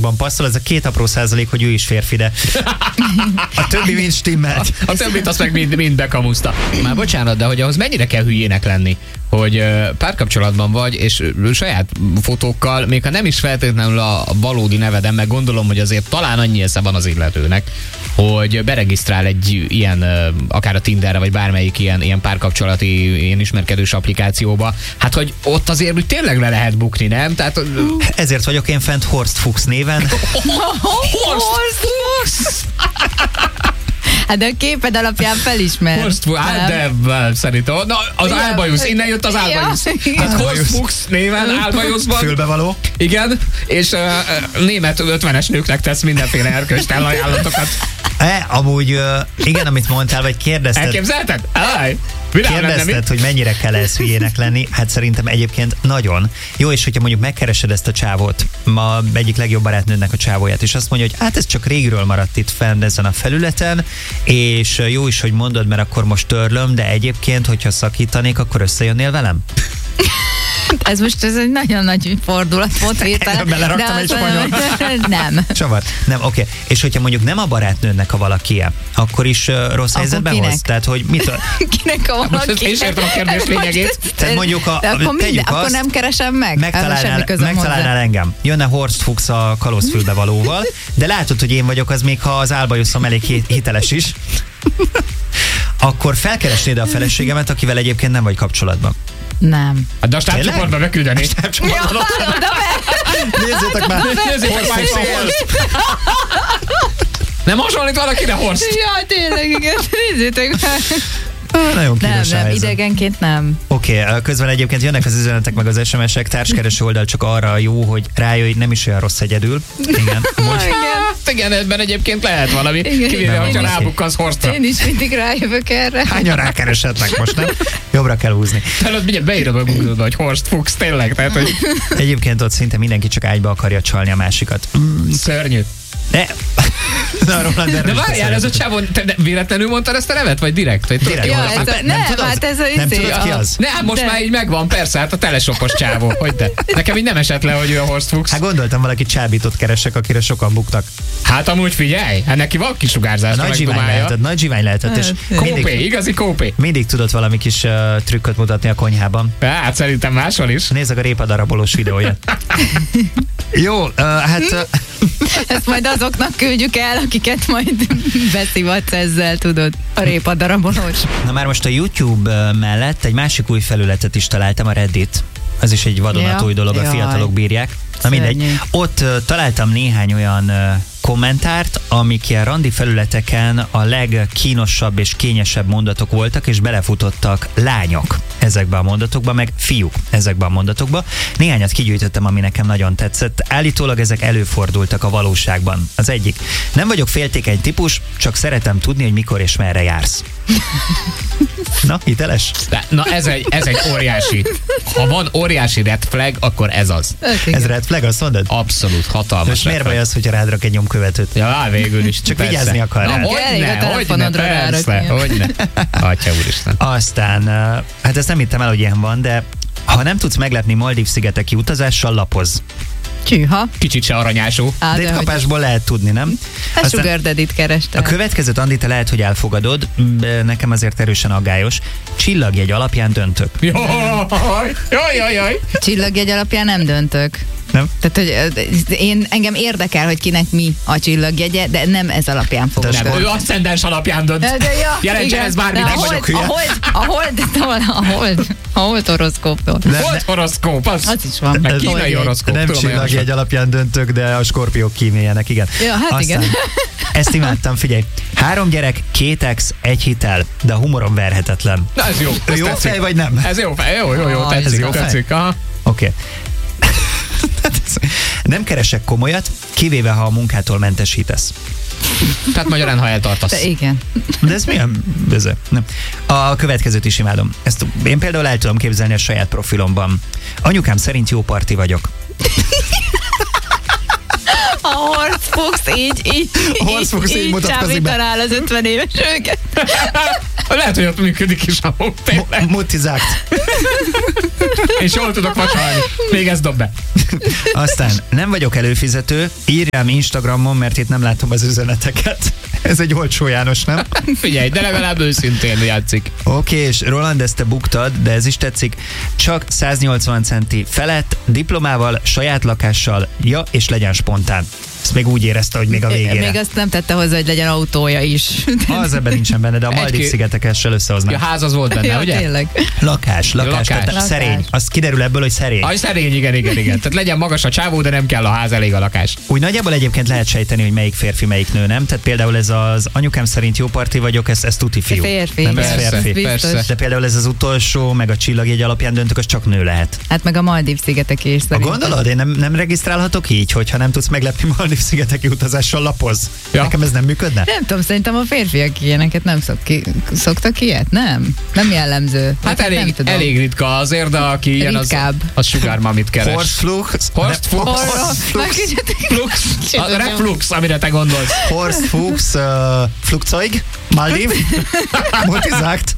százalékban passzol, ez a 2 apró százalék, hogy ő is férfi, de a többi mind stimmelt. A többit azt meg mind bekamuszta. Már bocsánat, de hogy ahhoz mennyire kell hülyének lenni, hogy párkapcsolatban vagy, és saját fotókkal, még ha nem is feltétlenül a valódi neveden, meg gondolom, hogy azért talán annyi esze van az illetőnek, hogy beregisztrál egy ilyen, akár a Tinderre, vagy bármelyik ilyen párkapcsolati, ilyen ismerkedős applikációba, hát hogy ott azért úgy tényleg le lehet bukni, nem? Tehát, ezért vagyok én fent Horst Fuchs néven. Horst Fuchs! Hát de a képed alapján felismer. Horst Fuchs, hát de szerintem. Na, az álbajusz, innen jött az álbajusz. Hát Horst Fuchs néven álbajuszban. Fülbevaló. Igen, és német 50-es nőknek tesz mindenféle erkölcstelen ajánlatokat. Amúgy igen, amit mondtál, vagy kérdezted. Elképzelted? Kérdezted, hogy mennyire kell ez hülyének lenni. Hát szerintem egyébként nagyon. Jó, és hogyha mondjuk megkeresed ezt a csávót, ma egyik legjobb barátnőnek a csávóját, és azt mondja, hogy hát ez csak régről maradt itt fenn ezen a felületen, és jó is, hogy mondod, mert akkor most törlöm, de egyébként, hogyha szakítanék, akkor összejönnél velem? Ez egy nagyon nagy fordulat volt hirtelen. Beleraktam egy spanyol. Nem. Csavar. Nem, oké. És hogyha mondjuk nem a barátnőnek a valakie, akkor is rossz helyzetben hoz? Tehát, hogy mitől? Kinek a valaki? Most én is értem a kérdés lényegét. Tehát mondjuk akkor nem keresem meg? Megtalálnál engem. Jönne Horst Fuchs a kalózfülbevalóval, de látod, hogy én vagyok, az még ha az álbajuszom elég hiteles is, akkor felkeresnéd a feleségemet, akivel egyébként nem vagy kapcsolatban. Nem. De a stábcsoportban beküldeni. Nézzétek már! Nem hasonlít valakire, Horst? Ja, tényleg, igen. Nézzétek már. Nagyon kínos Nem, idegenként nem. Oké, közben egyébként jönnek az üzenetek meg az SMS-ek, társkereső oldal csak arra jó, hogy rájöjj, nem is olyan rossz egyedül. Igen. Igen, ebben egyébként lehet valami. Kivéve, hogyha rábukkansz Horstra. Én is mindig rájövök erre. Hányan rákeresetnek most, nem? Jobbra kell húzni. Tehát ott mindjárt beírom a Google-ba, hogy Horst Fuchs, tényleg. Tehát, hogy... Egyébként ott szinte mindenki csak ágyba akarja csalni a másikat. Szörnyű. De várjál, ez a csávon, te véletlenül mondtad ezt a nevet, vagy direkt? Vagy direkt. Ja, nem tudod ki az? Nem, most már így megvan, persze, hát a telesopos csávó, hogy te. Nekem így nem esett le, hogy ő a Horst Fuchs. Hát gondoltam, valaki csábítót keresek, akire sokan buktak. Hát amúgy figyelj, hát neki van kisugárzás. Nagy zsivány lehetett, és kópé, igazi kópé. Mindig tudott valami kis trükköt mutatni a konyhában. Hát szerintem máshol is. Nézzük a répadarabolós videóját. Jó, hát... Ezt majd azoknak küldjük el, akiket majd beszivatsz ezzel, tudod, a répadarabolós. Na már most a YouTube mellett egy másik új felületet is találtam, a Reddit. Az is egy vadonatúj dolog, a fiatalok bírják. Na mindegy. Ott találtam néhány olyan kommentárt, amik ilyen randi felületeken a legkínosabb és kényesebb mondatok voltak, és belefutottak lányok ezekbe a mondatokba, meg fiúk ezekbe a mondatokba. Néhányat kigyűjtöttem, ami nekem nagyon tetszett. Állítólag ezek előfordultak a valóságban. Az egyik. Nem vagyok féltékeny típus, csak szeretem tudni, hogy mikor és merre jársz. Na, hiteles? Na ez egy óriási. Ha van óriási red flag, akkor ez az. Ez red flag, azt mondod? Abszolút, hatalmas. Most miért baj az, hogyha rád rak egy nyomkövetőt? Ja, végül is. Csak vigyázni akar rá. Hogyne, persze, hogyne. Atya úristen. Aztán, hát ezt nem hittem el, hogy ilyen van, de ha nem tudsz meglepni Maldív-szigeteki utazással, lapozz. Csűha. Kicsit se aranyású. De egy kapásból lehet tudni, nem? A Sugar Daddy-t kerestem. A következőt, Andi, te lehet, hogy elfogadod, nekem azért erősen aggályos. Csillagjegy alapján döntök. Jaj. Csillagjegy alapján nem döntök. Nem? Tehát, hogy engem érdekel, hogy kinek mi a csilllagjegye, de nem ez alapján fogok dönteni. Ő aszcendens alapján dönt. Jelentsen ez bármit, nem vagyok hülye. A hold horoszkóptól. Hold horoszkóp, az is van. Meg kínai horoszkóp. Nem csillagjegy alapján döntök, de a skorpiók kíméljenek, igen. Ja, hát aztán, igen. Ezt imádtam, figyelj. 3 gyerek, 2 ex, 1 hitel, de a humorom verhetetlen. Na ez jó. Ő jó fej, vagy nem? Ez jó fej, jó, tetszik. Oké. Nem keresek komolyat, kivéve ha a munkától mentesítesz. Tehát magyarán, ha eltartasz. De igen. De ez milyen? Nem. A következőt is imádom. Ezt én például el tudom képzelni a saját profilomban. Anyukám szerint jó parti vagyok. A Horst Fuchs így mutatkozik be. csábítanál az 50 éves őket. Lehet, hogy ott működik is a tényleg. Mutizákt. És jól tudok vasalni. Még ezt dob be. Aztán nem vagyok előfizető, írjám Instagramon, mert itt nem látom az üzeneteket. Ez egy olcsó János, nem? Figyelj, de legalább őszintén játszik. Oké, és Roland, ezt te buktad, de ez is tetszik. Csak 180 centi felett, diplomával, saját lakással, ja, és legyen spontán. Ezt még úgy érezte, hogy még a végére. Még azt nem tette hozzá, hogy legyen autója is. Az ebben nincsen benne, de a Maldív-szigetekkel összehoznak. A ház az volt benne, ja, ugye? Tényleg. Lakás. Tehát szerény. Az kiderül ebből, hogy szerény. Szerény, igen. Tehát legyen magas a csávó, de nem kell a ház, elég a lakás. Úgy nagyjából egyébként lehet sejteni, hogy melyik férfi, melyik nő, nem? Tehát például ez az anyukám szerint jó parti vagyok, ez tuti fiú. Férfi. Nem, ez férfi. Persze. De például ez az utolsó, meg a csillagjegy alapján döntök, az csak nő lehet. Hát meg a Maldív-szigetek is szerintem. Gondolod, én nem regisztrálhatok így, hogyha nem tudsz meglepni Maldív-szigeteki utazással lapoz? Ja. Nekem ez nem működne? Nem tudom, szerintem a férfiak ilyeneket nem szoktak ilyet, nem? Nem jellemző. Hát elég ritka azért, de aki ilyen az sugármamit keres. Horstflux. A reflux, amire te gondolsz. Horstflux, Flugzeug, Maldív, Mutizákt.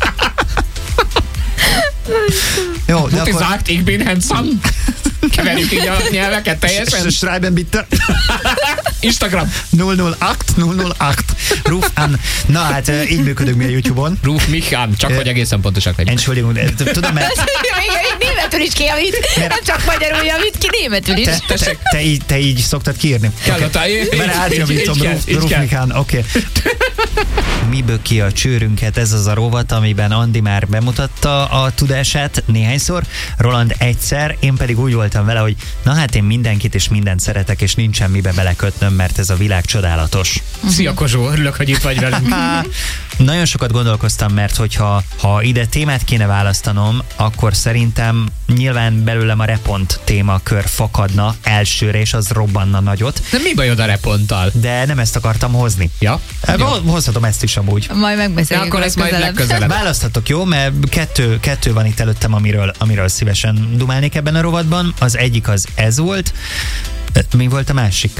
Jó, de Mutizákt, ich bin handsome. Keverjük így a nyelveket teljesen. Schreiben bitte. Instagram. 008. Ruf an. Na hát így működünk mi a YouTube-on. Ruf mich an, csak hogy egészen pontosak legyünk. Entschuldigung, tudom, mert... Még németül is kijavít, nem csak magyarul javít ki, németül is. Te így szoktad kiírni. Kell a tájé. Mert átjavítom, Ruf mich an, oké. Mi böki a csőrünket, ez az a rovat, amiben Andi már bemutatta a tudását néhányszor, Roland egyszer, én pedig úgy voltam vele, hogy na hát én mindenkit és mindent szeretek, és nincsen mibe belekötnöm, mert ez a világ csodálatos. Szia Kozsó, örülök, hogy itt vagy velünk. Nagyon sokat gondolkoztam, mert hogyha ide témát kéne választanom, akkor szerintem nyilván belőlem a repont témakör fakadna elsőre, és az robbanna nagyot. De mi bajod a reponttal? De nem ezt akartam hozni. Ja? Hozhatom ezt is amúgy. Majd megbeszéljük. Akkor ezt majd legközelebb. Választhatok, jó? Mert kettő van itt előttem, amiről szívesen dumálnék ebben a rovatban. Az egyik az ez volt. Mi volt a másik?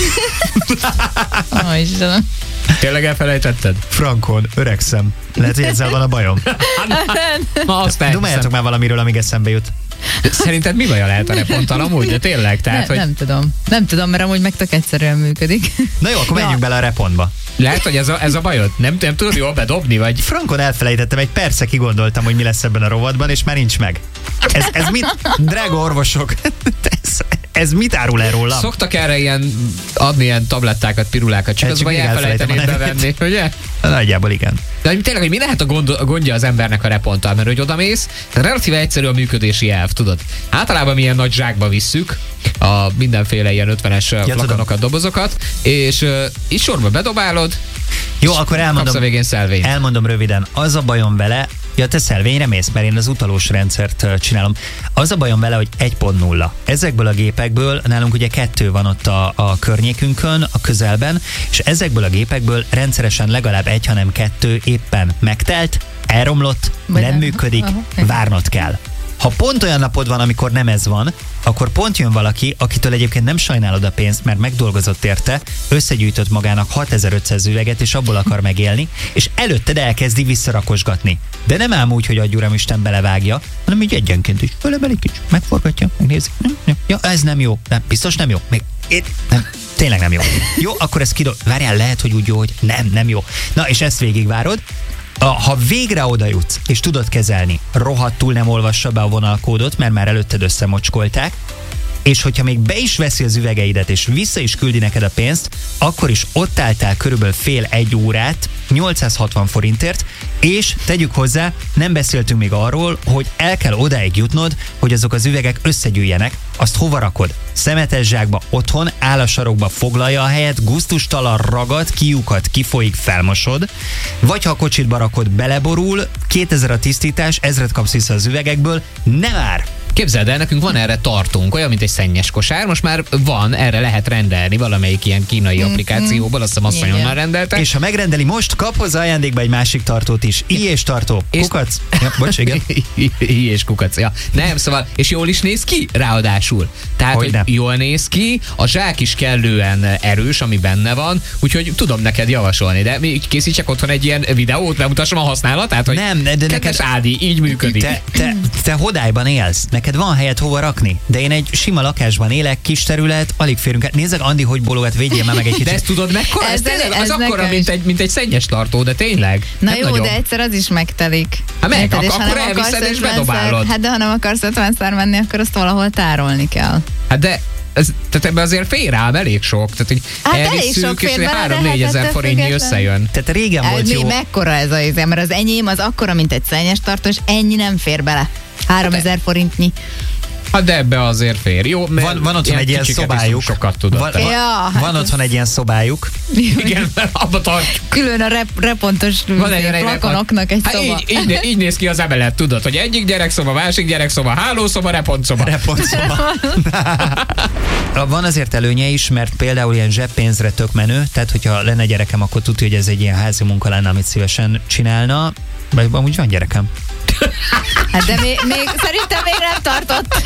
Istenem. Tényleg elfelejtetted? Frankon, öregszem. Lehet, hogy ezzel van a bajom. Dumáljatok már valamiről, amíg eszembe jut. Szerinted mi baja lehet a reponttal amúgy? De tényleg? Tehát, hogy... Nem tudom, mert amúgy meg tök egyszerűen működik. Na jó, akkor menjünk bele a repontba. Lehet, hogy ez a bajod? Nem tudod jól bedobni, vagy? Frankon elfelejtettem, egy perce kigondoltam, hogy mi lesz ebben a rovatban, és már nincs meg. Ez mit? Drága orvosok, ez mit árul el róla? Szoktak erre adni ilyen tablettákat, pirulákat, csak az vagy elfelejtenéd bevenni, ugye? Nagyjából igen. De tényleg, hogy mi lehet a gondja az embernek a reponttal? Mert hogy odamész, relatíve egyszerű a működési elv, tudod. Általában milyen nagy zsákba visszük a mindenféle ilyen 50-es flakanokat, dobozokat, és így sorba bedobálod, jó, akkor elmondom röviden. Az a bajom vele, ja, te szelvényre mész, mert én az utalós rendszert csinálom. Az a bajom vele, hogy 1.0. Ezekből a gépekből, nálunk ugye 2 van ott a környékünkön, a közelben, és ezekből a gépekből rendszeresen legalább 1, hanem 2 éppen megtelt, elromlott, nem működik, várnod kell. Ha pont olyan napod van, amikor nem ez van, akkor pont jön valaki, akitől egyébként nem sajnálod a pénzt, mert megdolgozott érte, összegyűjtött magának 6500 üveget, és abból akar megélni, és előtted elkezdi visszarakosgatni. De nem ám úgy, hogy adj uramisten belevágja, hanem így egyenként is fölemelik is, megforgatja, megnézi. Ja, ez nem jó. Nem, biztos nem jó. Nem, tényleg nem jó. Jó, akkor ezt várjál, lehet, hogy úgy jó, hogy nem jó. Na, és ezt végigvárod. Ha végre oda jutsz, és tudod kezelni, rohadtul nem olvassa be a vonalkódot, mert már előtted összemocskolták, és hogyha még be is veszi az üvegeidet, és vissza is küldi neked a pénzt, akkor is ott álltál körülbelül fél egy órát, 860 forintért, és tegyük hozzá, nem beszéltünk még arról, hogy el kell odáig jutnod, hogy azok az üvegek összegyűjjenek, azt hova rakod? Szemetes zsákba otthon, áll a sarokba, foglalja a helyet, gusztustalan ragad, kiukad, kifolyik, felmosod, vagy ha a kocsitba rakod, beleborul, 2000 a tisztítás, 1000 kapsz vissza az üvegekből, nem ár! Képzeld el, nekünk van erre tartónk, olyan, mint egy szennyes kosár, most már van, erre lehet rendelni valamelyik ilyen kínai applikációból, azt hiszem asszonyon már rendelte. És ha megrendeli most, kap hozzá ajándékba egy másik tartót is. És tartó. Kukac. Ja, bocs, igen. És kukac, ja. Nem, szóval, és jól is néz ki, ráadásul. Tehát, hogy jól néz ki, a zsák is kellően erős, ami benne van, úgyhogy tudom neked javasolni, de még készítsek otthon egy ilyen videót, bemutassam a használatát, hogy nem, de neked Ádi, így működik. Te hodályban élsz, neked van helyet hova rakni, de én egy sima lakásban élek, kis terület, alig férünk el. Nézzek, Andi, hogy bologat, védjél már meg egy kicsit. De ezt tudod mekkora? Ez akkora, mint egy szennyes tartó, de tényleg. Na jó, de egyszer az is megtelik. Hát akkor elviszed és bedobálod. Hát de ha nem akarsz 50-szer menni, akkor azt valahol tárolni kell. Hát de tehát ebben azért fér ám elég sok. Tehát, hogy elviszük, és 3-4 ezer forintnyi összejön. Tehát régen volt jó. Mekkora ez az, mert az enyém az akkora, mint egy szennyes tartó, és ennyi nem fér bele. 3000 forintnyi. Hát de ebbe azért fér. Jó, van otthon egy ilyen szobájuk. Sokat tudod. Van otthon egy ilyen szobájuk. Igen, abba tartjuk. Külön a repontos plakonoknak egy szoba. Így néz ki az emelet, tudod, hogy egyik gyerekszoba, másik gyerekszoba, hálószoba, repontszoba. Van azért előnye is, mert például ilyen zseppénzre tök menő, tehát hogyha lenne gyerekem, akkor tudja, hogy ez egy ilyen házi munka lenne, amit szívesen csinálna. Vagy amúgy van gyerekem. Hát de még szerintem még nem tartott.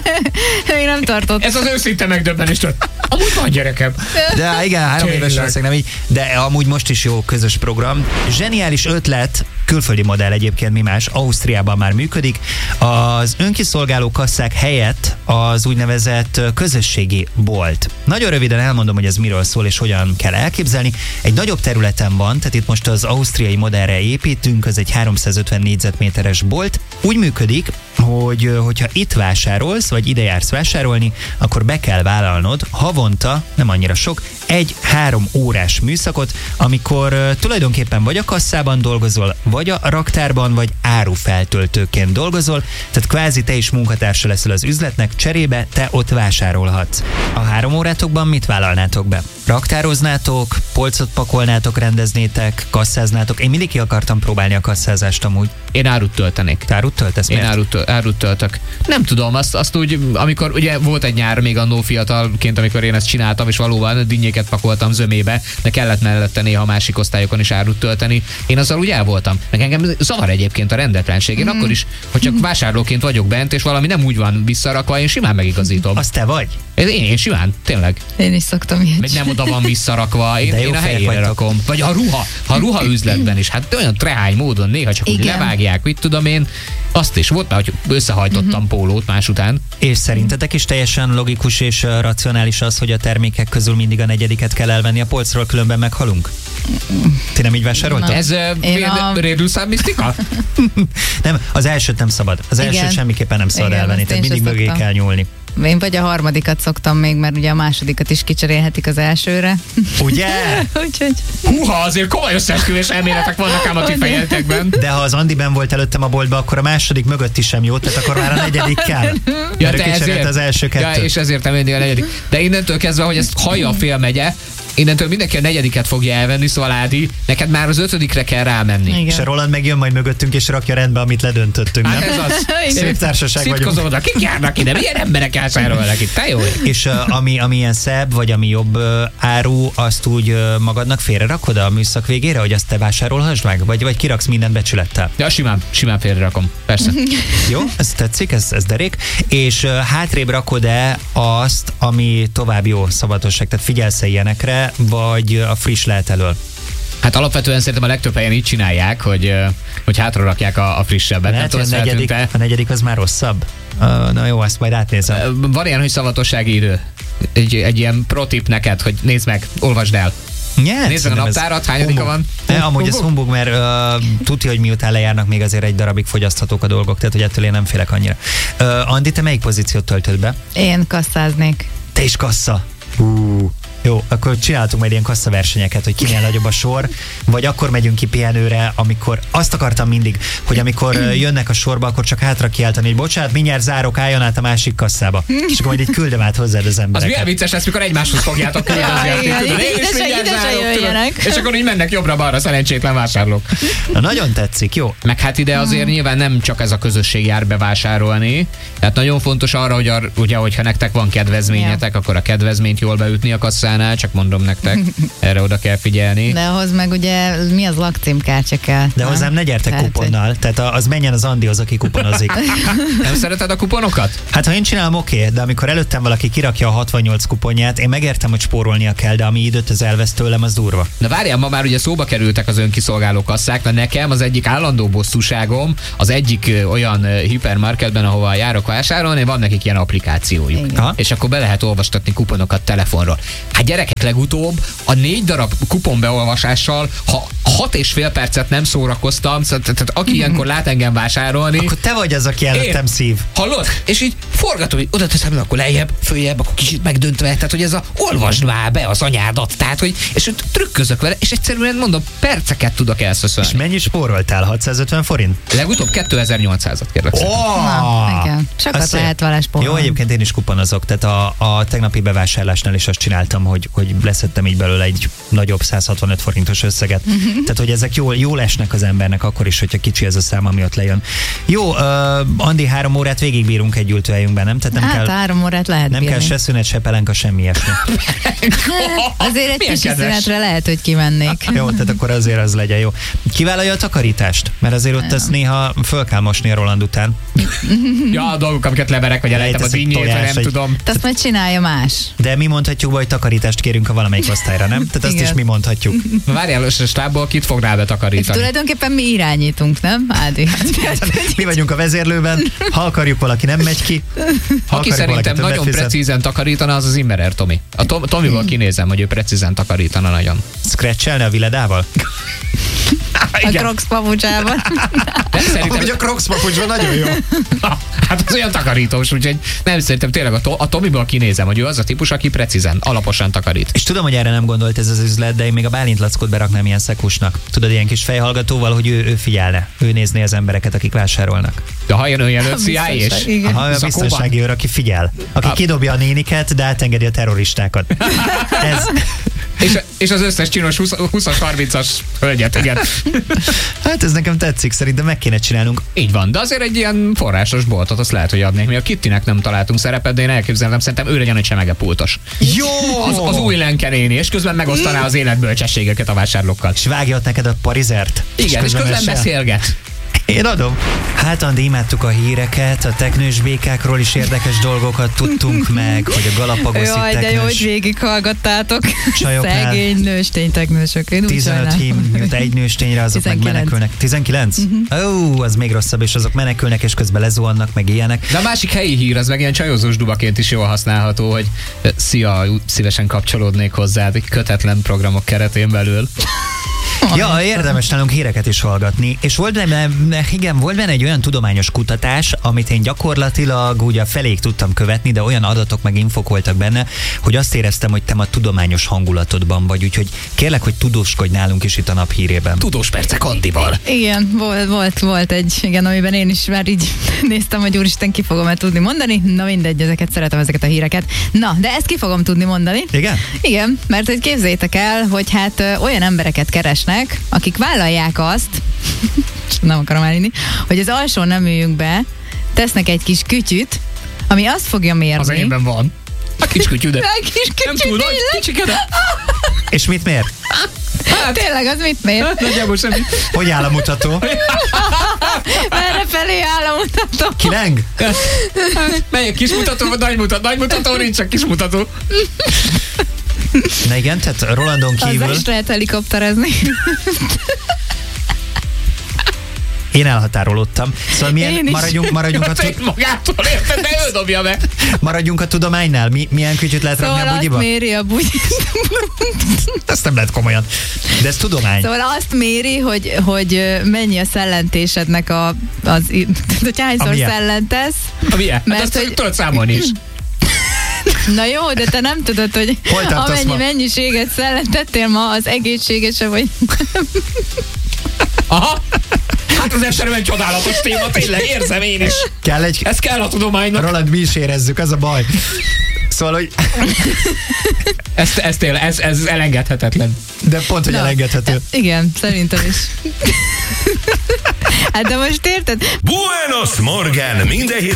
Még nem tartott. Ez az őszinte megdöbbenés. Amúgy van gyerekem. De igen, 3 éves leszek, nem így. De amúgy most is jó közös program. Zseniális ötlet, külföldi modell egyébként, mi más, Ausztriában már működik. Az önkiszolgáló kasszák helyett az úgynevezett közösségi bolt. Nagyon röviden elmondom, hogy ez miről szól és hogyan kell elképzelni. Egy nagyobb területen van, tehát itt most az ausztriai modellre építünk, az egy 350 négyzetméteres bolt. Úgy működik, hogyha itt vásárolsz, vagy ide jársz vásárolni, akkor be kell vállalnod havonta, nem annyira sok, 1-3 órás műszakot, amikor tulajdonképpen vagy a kasszában dolgozol, vagy a raktárban, vagy árufeltöltőként dolgozol, tehát kvázi te is munkatársa leszel az üzletnek, cserébe te ott vásárolhatsz. A 3 órátokban mit vállalnátok be? Raktároznátok, polcot pakolnátok, rendeznétek, kasszáznátok. Én mindig ki akartam próbálni a kasszázást amúgy. Én árut töltenék. Te árut töltesz? Én árut töltök. Nem tudom, azt úgy, amikor ugye volt egy nyár még annó fiatalként, amikor én ezt csináltam, és valóban dinnyéket pakoltam zömébe, de kellett mellette néha másik osztályokon is árut tölteni. Én azzal úgy el voltam. Meg engem zavar egyébként a rendetlenség. Én akkor is, hogy csak vásárlóként vagyok bent, és valami nem úgy van visszarakva, én simán megigazítom. Az te vagy? Én simán, tényleg. Én is szoktam ilyet. Meg nem oda van visszarakva, én a helyére rakom. Vagy a ruha üzletben is, hát olyan trehány módon néha csak úgy levágják, mit tudom én. Azt is volt már, hogy összehajtottam pólót más után. És szerintetek is teljesen logikus és racionális az, hogy a termékek közül mindig a negyediket kell elvenni a polcról, különben meghalunk? Ti nem így vásároltok? Ez rédülszám misztika? Nem, az elsőt nem szabad. Az elsőt semmiképpen nem szabad elvenni, tehát mindig mögé kell nyúlni. Én vagy a harmadikat szoktam még, mert ugye a másodikat is kicserélhetik az elsőre. Ugye? Úgyhogy... Húha, azért komoly összeesküvés elméletek vannak ám a ti fejetekben. De ha az Andiben volt előttem a boltba, akkor a második mögött is sem jó, tehát akkor már a negyedik kell. Ja, de ezért, az első 2. Ja, és ezért nem mindig a negyedik. De innentől kezdve, hogy ezt hallja a félmegye, innentől mindenki a negyediket fogja elvenni, szóval Ádi, neked már az 5-re kell rámenni. Igen. És a Roland megjön majd mögöttünk, és rakja rendbe, amit ledöntöttünk, hát nem? Ez az. Szép társaság vagyunk. Oda, kik járnak ide? Milyen emberek vásárolnak itt? Te jó. És ami ilyen szebb, vagy ami jobb áru, azt úgy magadnak félre rakod a műszak végére, hogy azt te vásárolhassd meg? Vagy kiraksz mindent becsülettel? Ja, simán félre rakom. Persze. Jó, ez tetszik, ez derék. És hátrébb rakod-e azt, ami tovább jó szabadosság? Tehát figyelsz ilyenekre, vagy a friss lehet elől? Hát alapvetően szerintem a legtöbb helyen így csinálják, hogy hátra rakják a frissebbet. Lehet, hogy a negyedik az már rosszabb? Na jó, ezt majd átnézem. Van ilyen, hogy szavatossági idő. Egy ilyen pro-tip neked, hogy nézd meg, olvasd el. Nézd meg a naptárat, hányadika van? Amúgy ez humbug, mert tudja, hogy miután lejárnak, még azért egy darabig fogyaszthatók a dolgok, tehát hogy ettől én nem félek annyira. Andi, te melyik pozíciót töltöd be? Én kasszáznék. Te is kassa? Jó, akkor akkor csináltunk majd ilyen kasszaversenyeket, hogy kinél nagyobb a sor, vagy akkor megyünk ki pihenőre, amikor azt akartam mindig, hogy amikor jönnek a sorba, akkor csak hátra kiáltani, hogy bocsánat, mindjárt zárok, álljon át a másik kasszába. És akkor majd így küldöm át hozzád az embereket. Az milyen vicces lesz, mikor egymáshoz fogjátok küldözni. És akkor így mennek jobbra-balra szerencsétlen vásárlók. Na, nagyon tetszik, jó. Meg hát ide azért nyilván nem csak ez a közösség jár bevásárolni, tehát nagyon fontos arra, hogy ugye, hogyha nektek van kedvezményetek, akkor a kedvezményt jól beütni a kasszánál, csak mondom nektek, erre oda kell figyelni. De ahhoz meg ugye mi az lakcímkártya kell. De hozzám ne gyertek kuponnal, tehát az menjen az Andihoz, aki kuponozik. Nem szereted a kuponokat? Hát ha én csinálom, oké, de amikor előttem valaki kirakja a 68 kuponját, én megértem, hogy spórolnia kell, de ami időt az elvesz tőlem, az durva. Na várjál, ma már ugye szóba kerültek az önkiszolgáló kasszák, de nekem az egyik állandó bosszúságom, az egyik olyan hipermarketben, ahova járok vásárolni, van nekik ilyen applikációjuk. És akkor be lehet olvastatni kuponokat telefonról. Hát gyerekek, legutóbb a 4 darab kuponbeolvasással, ha 6,5 percet nem szórakoztam, tehát aki ilyenkor lát engem vásárolni. Akkor te vagy az, aki előttem szív. Hallod? És így forgatom, hogy oda teszem le, akkor lejjebb, följebb, akkor kicsit megdöntve, tehát hogy ez a olvasd már be az anyádat, tehát hogy, és trükközök vele, és egyszerűen mondom, perceket tudok elszöszölni. És mennyi spóroltál? 650 forint? Legutóbb 2800-at kérlek szépen. Na, igen. Sokat lehet vele spórolni. Jó, egyébként én is kuponozok, tehát a tegnapi bevásárlásnál is azt csináltam, hogy leszedtem így belőle egy nagyobb 165 forintos összeget. Tehát, hogy ezek jól esnek az embernek, akkor is, hogyha kicsi ez a szám, ami ott lejön. Jó, Andi, 3 órát végigbírunk egy ültőhelyünkben, nem? Tehát nem kell, 3 órát lehet nem bírni. kell se szünet, se pelenka, semmi ilyesmi. Azért egy kis szünetre lehet, hogy kimennék. Jó, tehát akkor azért az legyen jó. Kivállalja a takarítást? Mert azért ott ezt néha föl kell mosni a Roland után. Ja, a dolgok, amiket leverek, vagy elejtem az ínyét, vagy nem tudom. Azt majd csinálja más. De mi mondhatjuk, hogy takarítást kérünk a valamelyik osztályra, nem? Tehát azt is mi mondhatjuk. Várjál, a stábból kit fog rá betakarítani? Tulajdonképpen mi irányítunk, nem? Ádi. Mi vagyunk a vezérlőben, ha akarjuk, valaki nem megy ki. Aki szerintem nagyon precízen takarítana, az Immerer Tomi. A Tomiból kinézem, hogy ő precízen takarítana nagyon. Scratchelne a Viledával? A Crocs papucsában. Ahogy a Crocs papucsban nagyon jó. Hát az olyan takarítós, úgyhogy nem, szerintem tényleg a Tomiból kinézem, hogy ő az a típus, aki precízen, alaposan takarít. És tudom, hogy erre nem gondolt ez az üzlet, de én még a Bálint Lackot beraknám ilyen szekusnak. Tudod, ilyen kis fejhallgatóval, hogy ő figyelne. Ő nézné az embereket, akik vásárolnak. De ha jön olyan CIA és a biztonsági őr, aki figyel. Aki kidobja a néniket, de átengedi a terroristákat. Ez... És az összes csinos 20-as, 30-as hölgyet, igen. Hát ez nekem tetszik, szerintem meg kéne csinálnunk. Így van, de azért egy ilyen forrásos boltot azt lehet, hogy adnék. Mi a Kittinek nem találtunk szerepet, de én elképzelem, szerintem ő legyen egy csemegepultos. Jó! Az új Lenke néni, és közben megosztaná az életbölcsességeket a vásárlókkal. És vágja ott neked a parizert. Igen, és közben beszélget. Én adom. Hát, Andi, imádtuk a híreket, a teknős békákról is érdekes dolgokat tudtunk meg, hogy a galapagoszi teknős... Jaj, de jó, hogy végighallgattátok. Csajoknál. Szegény nőstény teknősök. 15 hím jut egy nőstényre, azok 19. meg menekülnek. 19? Az még rosszabb, és azok menekülnek, és közben lezuhannak, meg ilyenek. De a másik helyi hír, az meg ilyen csajozós dubaként is jól használható, hogy szia, szívesen kapcsolódnék hozzád egy kötetlen programok keretén belül. Ja, érdemes nálunk híreket is hallgatni, és volt benne egy olyan tudományos kutatás, amit én gyakorlatilag ugye feléig tudtam követni, de olyan adatok meg infok voltak benne, hogy azt éreztem, hogy te a tudományos hangulatodban vagy, úgyhogy kérlek, hogy tudóskodj nálunk is itt a nap hírében. Tudós percek Andival. Igen, volt egy, igen, amiben én is már így néztem, hogy úristen, ki fogom tudni mondani. Na mindegy, szeretem ezeket a híreket. Na, de ezt ki fogom tudni mondani. Igen? Igen, mert hogy képzeljétek el, hogy hát olyan embereket keresnek, akik vállalják azt, nem akarom elinni, hogy az alsó neműjünkbe tesznek egy kis kütyüt, ami azt fogja mérni. Az enyémben van. A kis kütyű, de nem túl nagy, kicsike, de... És mit mér? Hát, tényleg, az mit mér? Nagyjából semmi. Hogy áll a mutató? Merre felé áll a mutató? Kileng? Melyik kismutató vagy nagymutató? Nagymutató nincs, csak kismutató. Na igen, tehát Rolandon kívül... Azzal is lehet helikopterezni. Én elhatárolódtam. Szóval maradjunk a... magától érted, de ő dobja be. Maradjunk a tudománynál. Milyen kütyüt lehet rakni a bugyiba? Szóval azt méri a bugyit. Ezt nem lehet komolyan. De ez tudomány. Szóval azt méri, hogy mennyi a szellentésednek hogy hányszor szellentesz. Milyen? Mert azt tudod számolni is. Na jó, de te nem tudod, hogy amennyi mennyiséget tettél ma, az egészséges vagy. Aha. Hát az esetben csodálatos téma, tényleg érzem én is. Ez kell a tudománynak. Roland, mi is érezzük, ez a baj. Szóval, hogy... ez elengedhetetlen. De pont, hogy elengedhető. Igen, szerintem is. Hát de most érted? Buenos Morgen, minden